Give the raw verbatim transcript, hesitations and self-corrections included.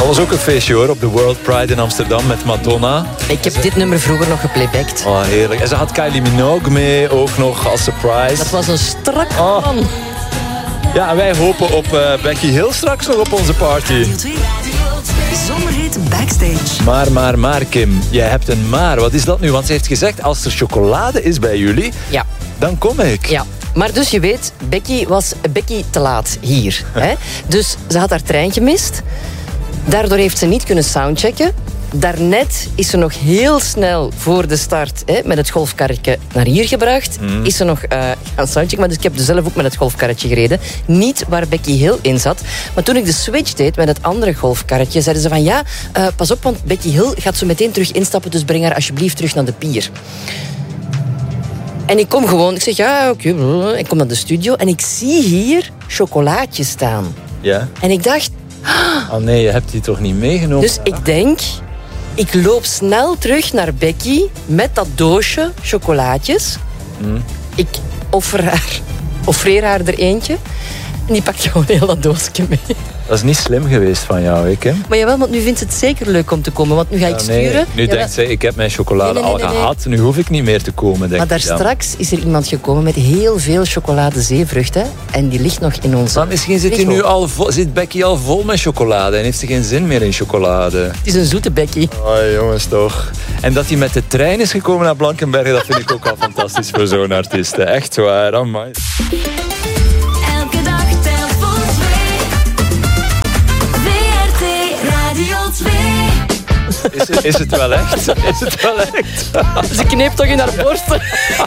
was ook een feestje hoor, op de World Pride in Amsterdam met Madonna. Ik heb dit nummer vroeger nog geplaybacked. Oh, heerlijk. En ze had Kylie Minogue mee, ook nog als surprise. Dat was een strak Oh. man. Ja, en wij hopen op uh, Becky Hill straks nog op onze party. Zomerhit Backstage. Maar, maar, maar Kim, jij hebt een maar. Wat is dat nu? Want ze heeft gezegd, als er chocolade is bij jullie, Ja. dan kom ik. Ja. Maar dus je weet, Becky was Becky te laat hier. Hè? Dus ze had haar trein gemist. Daardoor heeft ze niet kunnen soundchecken. Daarnet is ze nog heel snel voor de start hè, met het golfkarretje naar hier gebracht. Mm. Is ze nog uh, gaan soundchecken. Maar dus ik heb dus zelf ook met het golfkarretje gereden. Niet waar Becky Hill in zat. Maar toen ik de switch deed met het andere golfkarretje, zeiden ze van ja, uh, pas op, want Becky Hill gaat zo meteen terug instappen. Dus breng haar alsjeblieft terug naar de pier. En ik kom gewoon, ik zeg ja, oké. Okay. Ik kom naar de studio en ik zie hier chocolaatjes staan. Ja. En ik dacht... Oh nee, je hebt die toch niet meegenomen? Dus ik denk, ik loop snel terug naar Becky met dat doosje chocolaatjes. Mm. Ik offer haar, offreer haar er eentje. En die pakt gewoon heel dat doosje mee. Dat is niet slim geweest van jou, hè, Kim? Maar jawel, want nu vindt ze het zeker leuk om te komen. Want nu ga ik ja, nee. sturen. Nu jawel. denkt zij, ik heb mijn chocolade nee, nee, nee, al nee, nee. gehad. Nu hoef ik niet meer te komen, denk maar daar ik dan. straks is er iemand gekomen met heel veel chocoladezeevruchten. En die ligt nog in onze... Maar misschien zit, hij nu al vol, zit Becky al vol met chocolade en heeft ze geen zin meer in chocolade. Het is een zoete Becky. Oh, jongens, toch. En dat hij met de trein is gekomen naar Blankenberge, dat vind ik ook al fantastisch voor zo'n artiest. Hè. Echt waar, amai. Elke dag telt voor twee. W R T Radio twee. Is het, is het wel echt? Is het wel echt? Ze kneept toch in haar borsten.